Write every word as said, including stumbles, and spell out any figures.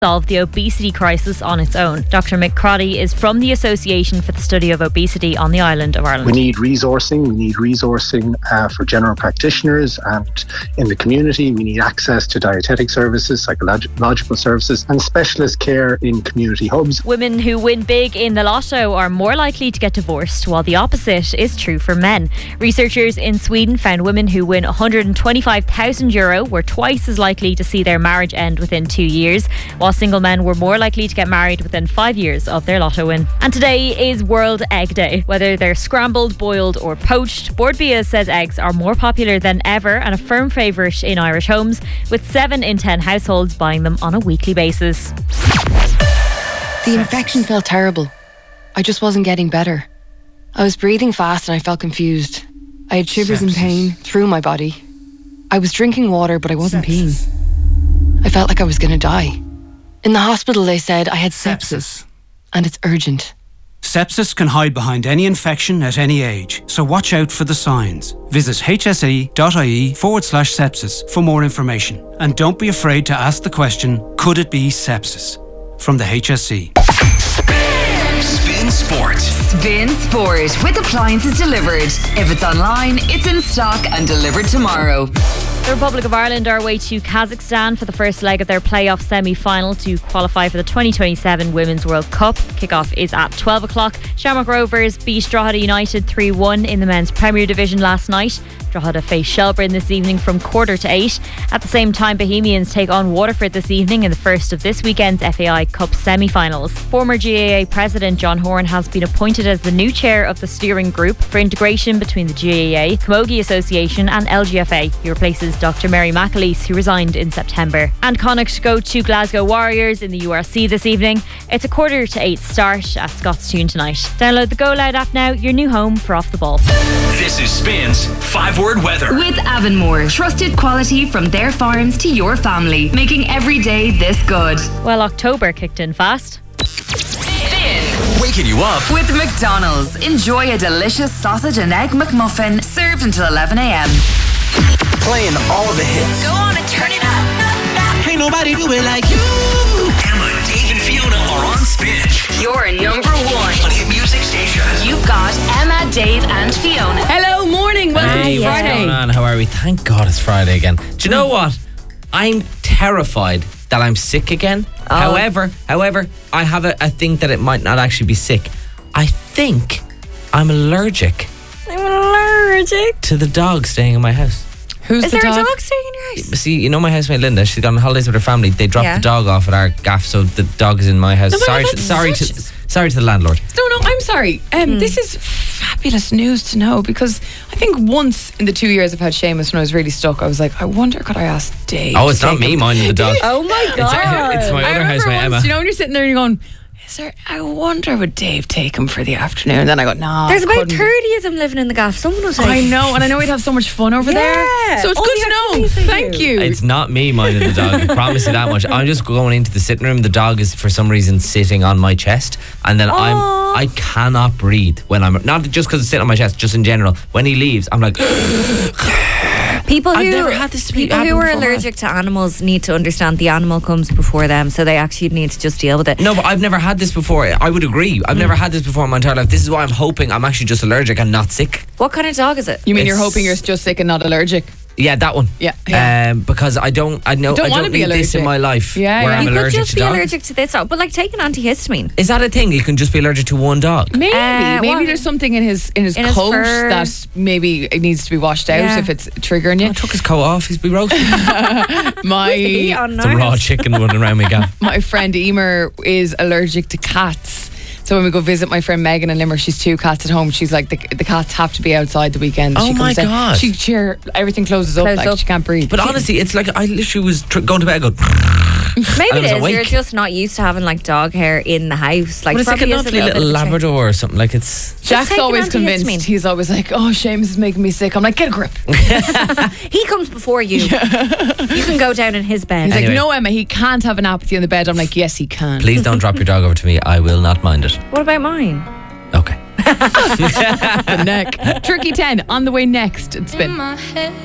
solve the obesity crisis on its own. Doctor Mick Crotty is from the Association for the Study of Obesity on the island of Ireland. We need resourcing. We need resourcing uh, for general practitioners and in the community. We need access to dietetic services, psychological services and specialist care in community hubs. Women who win big in the lotto are more likely to get divorced, while the opposite is true for men. Researchers in Sweden found women who win one hundred twenty-five thousand euro were twice as likely to see their marriage end within two years, while single men were more likely to get married within five years of their lotto win. And today is World Egg Day. Whether they're scrambled, boiled or poached, Bord Bia says eggs are more popular than ever and a firm favourite in Irish homes, with seven in ten households buying them on a weekly basis. The infection felt terrible. I just wasn't getting better. I was breathing fast and I felt confused. I had shivers and pain through my body. I was drinking water, but I wasn't peeing. I felt like I was going to die. In the hospital, they said I had sepsis, and it's urgent. Sepsis can hide behind any infection at any age, so watch out for the signs. Visit hse.ie forward slash sepsis for more information. And don't be afraid to ask the question, could it be sepsis? From the H S E. Spin Sport. Spin Sport with appliances delivered. If it's online, it's in stock and delivered tomorrow. The Republic of Ireland are away to Kazakhstan for the first leg of their playoff semi-final to qualify for the twenty twenty-seven Women's World Cup. Kickoff is at twelve o'clock. Shamrock Rovers beat Drogheda United three one in the men's Premier Division last night. Drogheda face Shelbourne this evening from quarter to eight. At the same time, Bohemians take on Waterford this evening in the first of this weekend's F A I Cup semi-finals. Former G A A President John Horan has been appointed as the new chair of the steering group for integration between the G A A, Camogie Association and L G F A. He replaces Doctor Mary McAleese, who resigned in September. And Connacht go to Glasgow Warriors in the U R C this evening. It's a quarter to eight start at Scottstown tonight. Download the Go Loud app now, your new home for Off the Ball. This is Spins five-word weather. With Avonmore, trusted quality from their farms to your family, making every day this good. Well, October kicked in fast. Spin. Waking you up With McDonald's. Enjoy a delicious sausage and egg McMuffin served until eleven a.m. playing all the hits. Go on and turn it up. Ain't nobody do it like you. Emma, Dave and Fiona are on Spin. You're number one. On Hit Music Station. You've got Emma, Dave and Fiona. Hello, morning. Welcome Hey, to what's Friday. going on? How are we? Thank God it's Friday again. Do you know what? I'm terrified that I'm sick again. Oh. However, however, I have a, a thing that it might not actually be sick. I think I'm allergic I'm allergic. to the dog staying in my house. Who's Is the there dog? a dog staying in your house? See, you know my housemate Linda, she's gone on holidays with her family. They dropped Yeah. the dog off at our gaff, so the dog is in my house. No, but sorry, to, that's sorry, such- to, sorry to the landlord. No, no, I'm sorry. Um, Hmm. This is fabulous news to know, because I think once in the two years I've had Seamus, when I was really stuck, I was like, I wonder, could I ask Dave? Oh, it's to not take me him? minding the dog. Oh my It's, God. it's my I other remember housemate once, Emma. you know, when you're sitting there and you're going, is there, I wonder, would Dave take him for the afternoon? And then I go, nah. There's I about couldn't. thirty of them living in the gaff. Someone will take. I know, and I know we'd have so much fun over there. Yeah. So it's All good you to have to know. do is Thank you. you. It's not me minding the dog, I promise you that much. I'm just going into the sitting room. The dog is for some reason sitting on my chest, and then I'm I cannot breathe when I'm not just because it's sitting on my chest, just in general. When he leaves, I'm like People I've who never had this people happen who are before. allergic to animals need to understand the animal comes before them, so they actually need to just deal with it. No, but I've never had this before. I would agree. I've never had this before in my entire life. This is why I'm hoping I'm actually just allergic and not sick. What kind of dog is it? You mean you're It's- hoping you're just sick and not allergic? Yeah, that one. Yeah, yeah. Um, because I don't, I know, You don't I wanna don't be need this in allergic. my life. Yeah, where yeah. I'm You could allergic just to be dogs. allergic to this dog, but like take an antihistamine. Is that a thing? You can just be allergic to one dog. Maybe, Uh, maybe well, there's something in his in his in his coat fur. that maybe it needs to be washed out Yeah. if it's triggering you. I took his coat off. He's be roasted. My The raw chicken running around me, gaff. my friend Emer is allergic to cats. So when we go visit my friend Megan in Limerick, she's two cats at home. She's like, the, the cats have to be outside the weekend. Oh she my comes in, God. She, she everything closes up, Closes like up. she can't breathe. But honestly, it's like I literally was tr- going to bed. Going. Maybe I it was is. awake. You're just not used to having like dog hair in the house. Like But it's like a probably is lovely little little bit of a change. Labrador or something. Like it's. Jack's take an always convinced. antihistamine. He's always like, oh, Seamus is making me sick. I'm like, get a grip. He comes before you. You can go down in his bed. He's Anyway. like, no, Emma, he can't have an nap with you in the bed. I'm like, yes, he can. Please don't drop your dog over to me. I will not mind it. What about mine? Okay. The neck. Tricky ten on the way next. It's been.